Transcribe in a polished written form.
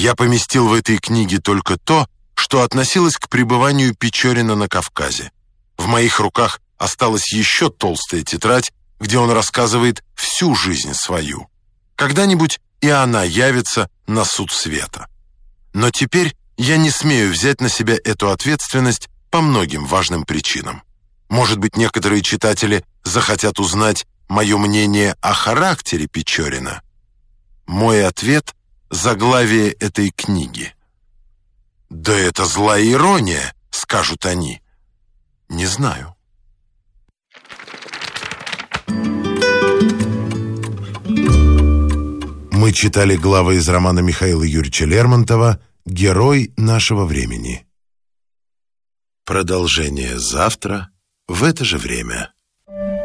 Я поместил в этой книге только то, что относилось к пребыванию Печорина на Кавказе. В моих руках осталась еще толстая тетрадь, где он рассказывает всю жизнь свою. Когда-нибудь и она явится на суд света. Но теперь я не смею взять на себя эту ответственность по многим важным причинам. Может быть, некоторые читатели захотят узнать мое мнение о характере Печорина. Мой ответ — заглавие этой книги. «Да это злая ирония», — скажут они. Не знаю. Мы читали главы из романа Михаила Юрьевича Лермонтова «Герой нашего времени». Продолжение завтра в это же время.